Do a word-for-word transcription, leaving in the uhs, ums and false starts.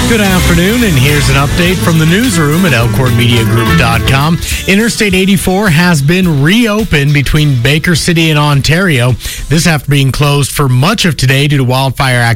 Good afternoon, and here's an update from the newsroom at elkhorn media group dot com. Interstate eighty-four has been reopened between Baker City and Ontario. This after being closed for much of today due to wildfire activity.